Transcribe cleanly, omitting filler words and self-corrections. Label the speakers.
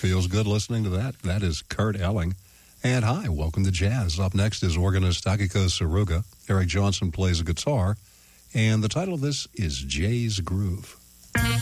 Speaker 1: feels good listening to that. That is Kurt Elling. And hi, welcome to Jazz. Up next is organist Akiko Saruga. Eric Johnson plays a guitar. And the title of this is Jay's Groove.